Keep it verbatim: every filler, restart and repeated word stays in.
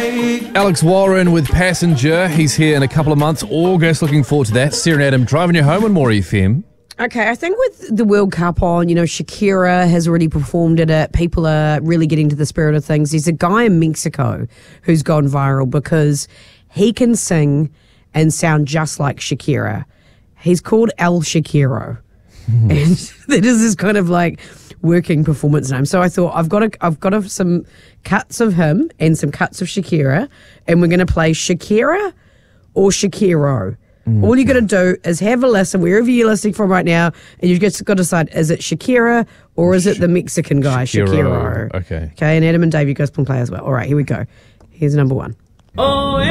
Dave. Alex Warren with Passenger. He's here in a couple of months. August. Looking forward to that. Sarah and Adam driving you home on More F M. Okay, I think with the World Cup on, you know, Shakira has already performed at it. People are really getting to the spirit of things. There's a guy in Mexico who's gone viral because he can sing and sound just like Shakira. He's called El Shakiro. And that is this kind of like working performance name. So I thought I've got a, I've got a, some cuts of him and some cuts of Shakira, and we're going to play Shakira or Shakiro. Mm. All you got to do is have a listen wherever you're listening from right now, and you've just got to decide, is it Shakira or is it the Mexican guy, Shakiro. Shakiro? Okay. Okay, and Adam and Dave, you guys can play as well. All right, here we go. Here's number one. Oh,